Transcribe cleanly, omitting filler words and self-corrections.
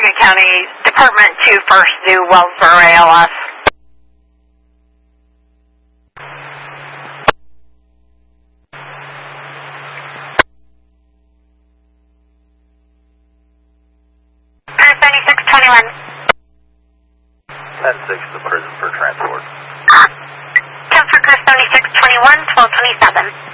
Cuyahoga County, Department 2, First Zoo, Wellsboro, ALS. Cruise 7621. 10-6 to prison for transport. 10 for Cruise 7621, 1227.